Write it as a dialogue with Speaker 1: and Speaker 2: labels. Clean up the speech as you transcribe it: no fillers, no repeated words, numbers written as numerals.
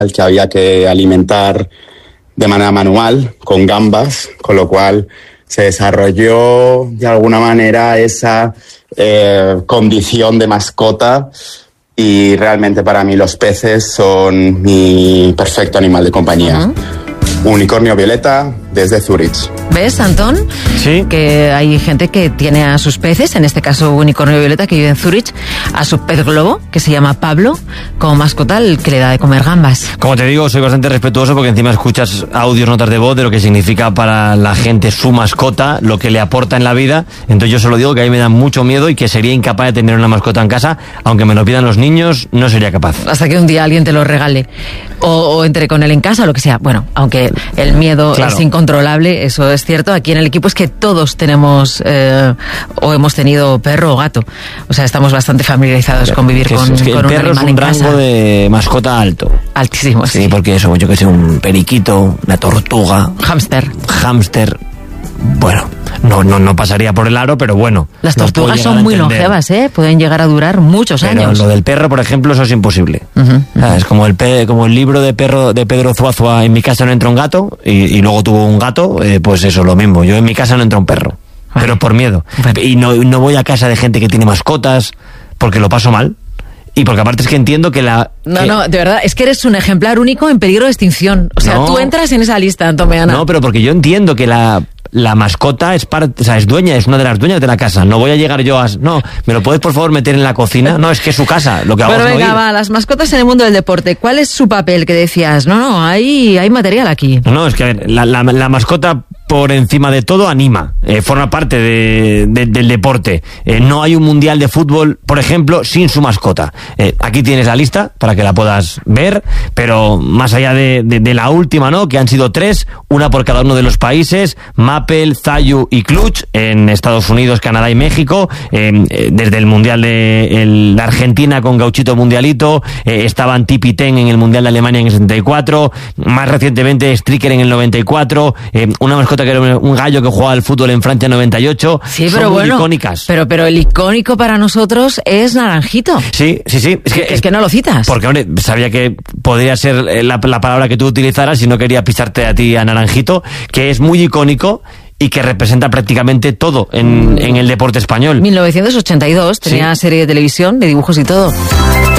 Speaker 1: al que había que alimentar de manera manual, con gambas, con lo cual se desarrolló de alguna manera esa condición de mascota, y realmente para mí los peces son mi perfecto animal de compañía. Unicornio violeta desde Zurich.
Speaker 2: ¿Ves, Antón?
Speaker 3: Sí.
Speaker 2: Que hay gente que tiene a sus peces, en este caso unicornio violeta que vive en Zurich, a su pez globo, que se llama Pablo, como mascota, el que le da de comer gambas.
Speaker 3: Como te digo, soy bastante respetuoso porque encima escuchas audios, notas de voz de lo que significa para la gente su mascota, lo que le aporta en la vida. Entonces yo solo digo que a mí me da mucho miedo y que sería incapaz de tener una mascota en casa, aunque me lo pidan los niños, no sería capaz.
Speaker 2: Hasta que un día alguien te lo regale o entre con él en casa o lo que sea. Bueno, aunque el miedo es incontrolable, eso es cierto. Aquí en el equipo es que todos tenemos o hemos tenido perro o gato. O sea, estamos bastante familiarizados con vivir con
Speaker 3: el
Speaker 2: un
Speaker 3: perro
Speaker 2: animal
Speaker 3: es un
Speaker 2: en
Speaker 3: rango
Speaker 2: casa.
Speaker 3: De mascota alto.
Speaker 2: Altísimo, sí.
Speaker 3: Sí, porque eso, yo que sé, un periquito, una tortuga, hámster. Bueno, no pasaría por el aro, pero bueno.
Speaker 2: Las tortugas son muy longevas, pueden llegar a durar muchos años.
Speaker 3: Pero lo del perro, por ejemplo, eso es imposible. Es como el libro de Pedro Zuazua, en mi casa no entra un gato, y luego tuvo un gato, pues eso, lo mismo. Yo en mi casa no entra un perro, pero por miedo. Y no voy a casa de gente que tiene mascotas, porque lo paso mal. Y porque aparte es que entiendo que No,
Speaker 2: de verdad, es que eres un ejemplar único en peligro de extinción. O sea, tú entras en esa lista, Antón Meana.
Speaker 3: No, pero porque yo entiendo que la mascota es dueña, es una de las dueñas de la casa. No voy a llegar yo no, ¿me lo puedes por favor meter en la cocina? No, es que es su casa, lo que hago.
Speaker 2: Pero
Speaker 3: es
Speaker 2: venga,
Speaker 3: ir.
Speaker 2: las mascotas en el mundo del deporte, ¿cuál es su papel? Que decías, hay material aquí.
Speaker 3: No, es que a ver, la mascota por encima de todo anima, forma parte del deporte. No hay un mundial de fútbol, por ejemplo, sin su mascota. Aquí tienes la lista para que la puedas ver, pero más allá de la última, ¿no? Que han sido 3, una por cada uno de los países: Mappel, Zayu y Clutch en Estados Unidos, Canadá y México. Desde el mundial de la Argentina con Gauchito Mundialito, estaban Tipi Ten en el mundial de Alemania en el 74, más recientemente Stricker en el 94, una mascota que era un gallo que jugaba al fútbol en Francia en 98.
Speaker 2: Sí,
Speaker 3: son
Speaker 2: pero
Speaker 3: muy
Speaker 2: bueno,
Speaker 3: icónicas.
Speaker 2: Pero el icónico para nosotros es Naranjito.
Speaker 3: Sí.
Speaker 2: Es que no lo citas.
Speaker 3: Porque, hombre, sabía que podría ser la palabra que tú utilizaras y no quería pisarte a ti a Naranjito, que es muy icónico y que representa prácticamente todo en el deporte español.
Speaker 2: 1982, tenía serie de televisión, de dibujos y todo.